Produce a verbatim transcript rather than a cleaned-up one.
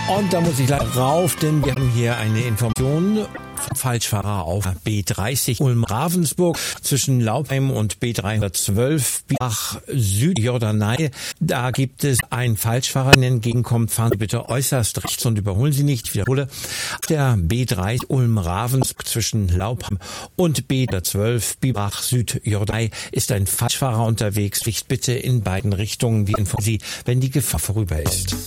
Und da muss ich leider rauf, denn wir haben hier eine Information. Falschfahrer auf B dreißig Ulm-Ravensburg zwischen Laubheim und B dreihundertzwölf Biach Südjordanei. Da gibt es einen Falschfahrer, der Ihnen entgegenkommt. Fahren Sie bitte äußerst rechts und überholen Sie nicht. Ich wiederhole. Der B dreißig Ulm-Ravensburg zwischen Laubheim und B dreihundertzwölf Biach Südjordanei ist ein Falschfahrer unterwegs. Licht bitte in beiden Richtungen. Wir informieren Sie, wenn die Gefahr vorüber ist.